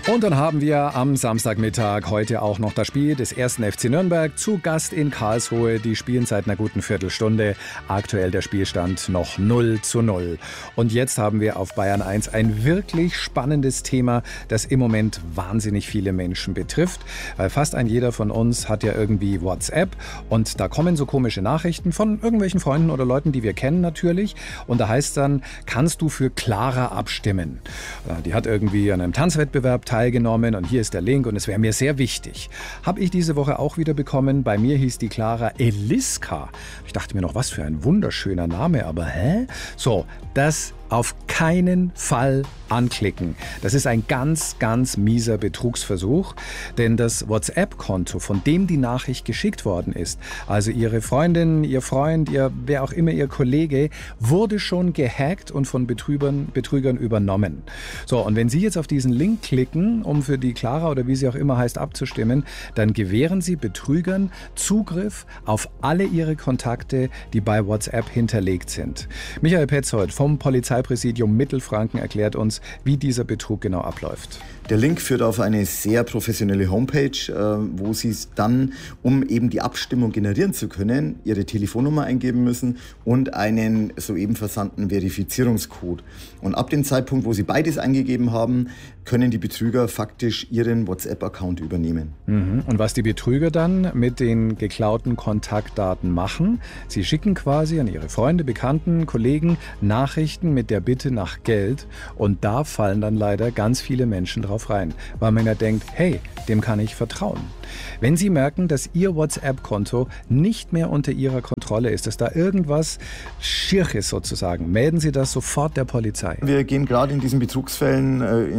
Und dann haben wir am Samstagmittag heute auch noch das Spiel des 1. FC Nürnberg zu Gast in Karlsruhe. Die spielen seit einer guten Viertelstunde. Aktuell der Spielstand noch 0:0. Und jetzt haben wir auf Bayern 1 ein wirklich spannendes Thema, das im Moment wahnsinnig viele Menschen betrifft. Weil fast ein jeder von uns hat ja irgendwie WhatsApp und da kommen so komische Nachrichten von irgendwelchen Freunden oder Leuten, die wir kennen natürlich. Und da heißt dann, kannst du für Clara abstimmen? Die hat irgendwie an einem Tanzwettbewerb teilgenommen und hier ist der Link und es wäre mir sehr wichtig. Habe ich diese Woche auch wieder bekommen. Bei mir hieß die Clara Eliska. Ich dachte mir noch, was für ein wunderschöner Name, aber So, das auf keinen Fall anklicken. Das ist ein ganz, ganz mieser Betrugsversuch, denn das WhatsApp-Konto, von dem die Nachricht geschickt worden ist, also Ihre Freundin, Ihr Freund, wer auch immer Ihr Kollege, wurde schon gehackt und von Betrügern übernommen. So, und wenn Sie jetzt auf diesen Link klicken, um für die Clara oder wie sie auch immer heißt abzustimmen, dann gewähren Sie Betrügern Zugriff auf alle Ihre Kontakte, die bei WhatsApp hinterlegt sind. Michael Petzold vom Polizeipräsidium Mittelfranken erklärt uns, wie dieser Betrug genau abläuft. Der Link führt auf eine sehr professionelle Homepage, wo Sie dann, um eben die Abstimmung generieren zu können, Ihre Telefonnummer eingeben müssen und einen soeben versandten Verifizierungscode. Und ab dem Zeitpunkt, wo Sie beides eingegeben haben, können die Betrüger faktisch Ihren WhatsApp-Account übernehmen. Und was die Betrüger dann mit den geklauten Kontaktdaten machen, sie schicken quasi an ihre Freunde, Bekannten, Kollegen Nachrichten mit der Bitte nach Geld und da fallen dann leider ganz viele Menschen drauf rein, weil man ja denkt, hey, dem kann ich vertrauen. Wenn Sie merken, dass Ihr WhatsApp-Konto nicht mehr unter Ihrer Kontrolle ist, dass da irgendwas schier ist sozusagen, melden Sie das sofort der Polizei. Wir gehen gerade in diesen Betrugsfällen,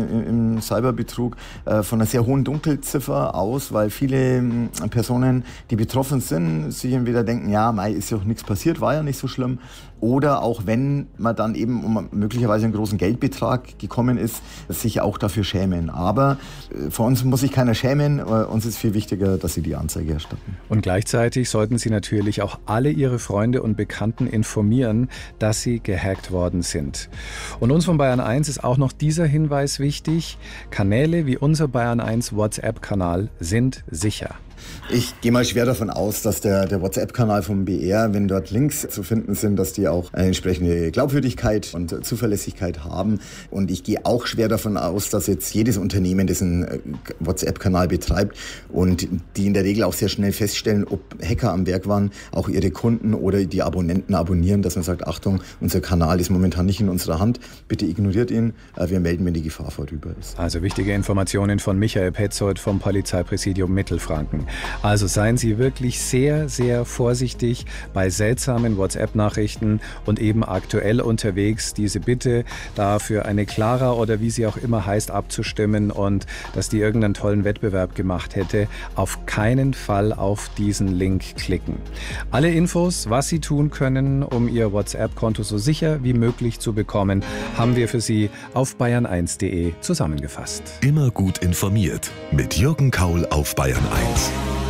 im Cyberbetrug, von einer sehr hohen Dunkelziffer aus, weil viele Personen, die betroffen sind, sich entweder denken, ja, ist ja auch nichts passiert, war ja nicht so schlimm. Oder auch wenn man dann eben um möglicherweise einen großen Geldbetrag gekommen ist, sich auch dafür schämen. Aber vor uns muss sich keiner schämen. Uns ist viel wichtiger, dass Sie die Anzeige erstatten. Und gleichzeitig sollten Sie natürlich auch alle Ihre Freunde und Bekannten informieren, dass Sie gehackt worden sind. Und uns von Bayern 1 ist auch noch dieser Hinweis wichtig. Kanäle wie unser Bayern 1 WhatsApp-Kanal sind sicher. Ich gehe mal schwer davon aus, dass der WhatsApp-Kanal vom BR, wenn dort Links zu finden sind, dass die auch eine entsprechende Glaubwürdigkeit und Zuverlässigkeit haben. Und ich gehe auch schwer davon aus, dass jetzt jedes Unternehmen diesen WhatsApp-Kanal betreibt und die in der Regel auch sehr schnell feststellen, ob Hacker am Werk waren, auch ihre Kunden oder die Abonnenten abonnieren, dass man sagt, Achtung, unser Kanal ist momentan nicht in unserer Hand, bitte ignoriert ihn, wir melden, wenn die Gefahr vorüber ist. Also wichtige Informationen von Michael Petzold vom Polizeipräsidium Mittelfranken. Also seien Sie wirklich sehr, sehr vorsichtig bei seltsamen WhatsApp-Nachrichten und eben aktuell unterwegs diese Bitte, da für eine Clara oder wie sie auch immer heißt, abzustimmen und dass die irgendeinen tollen Wettbewerb gemacht hätte, auf keinen Fall auf diesen Link klicken. Alle Infos, was Sie tun können, um Ihr WhatsApp-Konto so sicher wie möglich zu bekommen, haben wir für Sie auf bayern1.de zusammengefasst. Immer gut informiert mit Jürgen Kaul auf Bayern 1.